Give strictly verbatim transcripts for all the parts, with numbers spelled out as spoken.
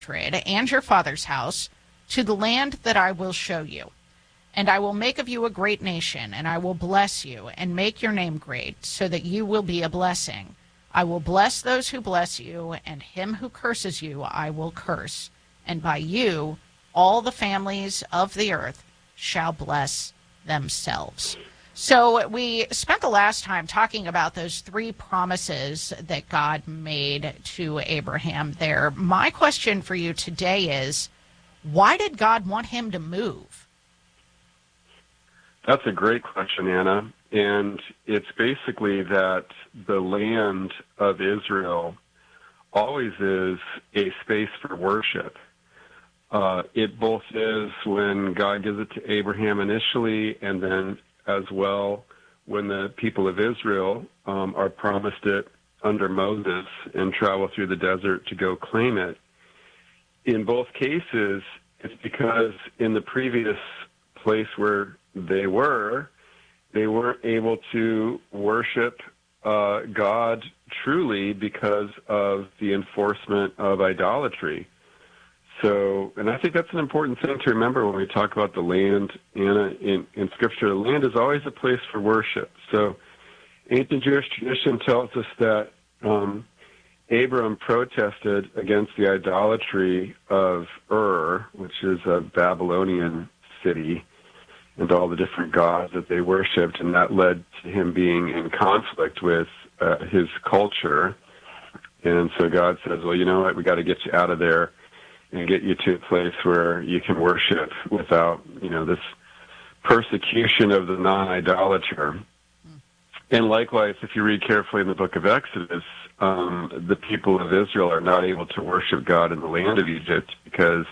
and your father's house to the land that I will show you. And I will make of you a great nation, and I will bless you and make your name great, so that you will be a blessing. I will bless those who bless you, and him who curses you I will curse. And by you all the families of the earth shall bless themselves. So we spent the last time talking about those three promises that God made to Abraham there. My question for you today is, why did God want him to move? That's a great question, Anna. And it's basically that the land of Israel always is a space for worship. Uh, it both is when God gives it to Abraham initially, and then as well when the people of Israel um, are promised it under Moses and travel through the desert to go claim it. In both cases, it's because in the previous place where they were, they weren't able to worship uh, God truly because of the enforcement of idolatry. So, and I think that's an important thing to remember when we talk about the land, Anna, in, in Scripture. The land is always a place for worship. So ancient Jewish tradition tells us that um, Abram protested against the idolatry of Ur, which is a Babylonian city, and all the different gods that they worshipped, and that led to him being in conflict with uh, his culture. And so God says, well, you know what, we got to get you out of there and get you to a place where you can worship without, you know, this persecution of the non-idolater. Mm. And likewise, if you read carefully in the book of Exodus, um, the people of Israel are not able to worship God in the land of Egypt because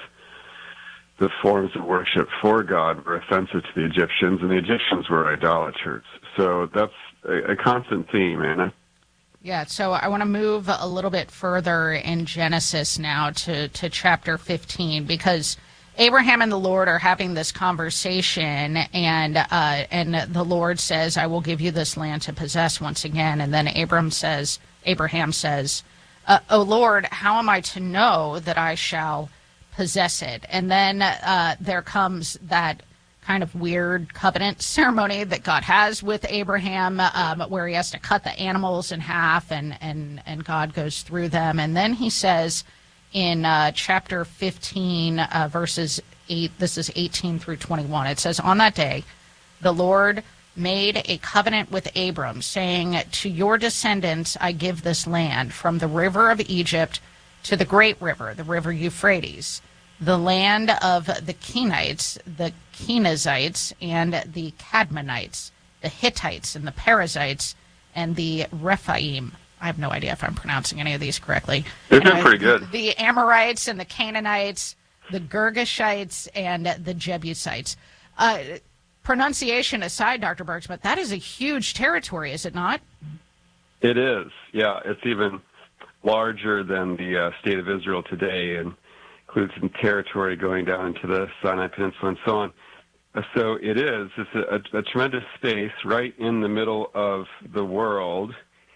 the forms of worship for God were offensive to the Egyptians, and the Egyptians were idolaters. So that's a, a constant theme, Anna. Yeah, so I want to move a little bit further in Genesis now to, to chapter fifteen, because Abraham and the Lord are having this conversation, and uh, and the Lord says, I will give you this land to possess once again. And then Abram says, Abraham says, uh, O Lord, how am I to know that I shall possess it? And then uh, there comes that kind of weird covenant ceremony that God has with Abraham, um, where he has to cut the animals in half, and, and, and God goes through them. And then he says in uh, chapter fifteen, uh, verses eight, this is eighteen through twenty-one, it says, on that day, the Lord made a covenant with Abram, saying, to your descendants I give this land, from the river of Egypt to the great river, the river Euphrates, the land of the Kenites, the Kenizzites, and the Cadmonites, the Hittites, and the Perizzites, and the Rephaim. I have no idea if I'm pronouncing any of these correctly. They're doing pretty good. The Amorites and the Canaanites, the Girgashites, and the Jebusites. Uh, pronunciation aside, Doctor Bergsma, that is a huge territory, is it not? It is, yeah. It's even larger than the uh, state of Israel today, and includes some territory going down into the Sinai Peninsula and so on. Uh, so it is. It's a, a, a tremendous space right in the middle of the world,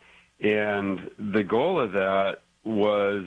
and the goal of that was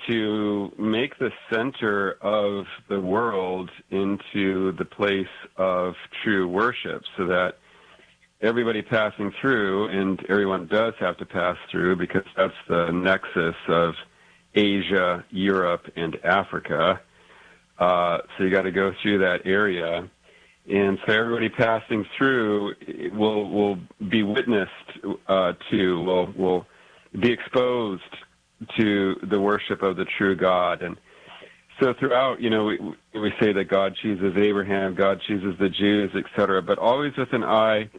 to make the center of the world into the place of true worship, so that everybody passing through, and everyone does have to pass through because that's the nexus of Asia, Europe, and Africa. Uh, so you got to go through that area. And so everybody passing through will will be witnessed uh, to, will will be exposed to the worship of the true God. And so throughout, you know, we, we say that God chooses Abraham, God chooses the Jews, et cetera, but always with an eye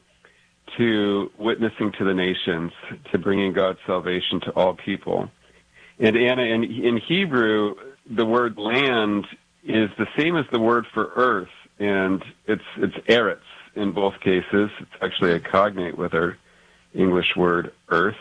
to witnessing to the nations, to bringing God's salvation to all people. And Anna, in, in Hebrew, the word land is the same as the word for earth, and it's it's eretz in both cases. It's actually a cognate with our English word earth.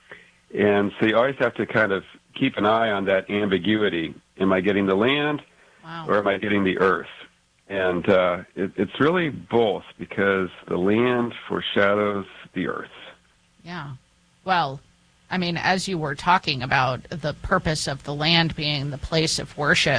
And so you always have to kind of keep an eye on that ambiguity. Am I getting the land, wow, or am I getting the earth? And uh, it, it's really both, because the land foreshadows the earth. Yeah. Well, I mean, as you were talking about the purpose of the land being the place of worship,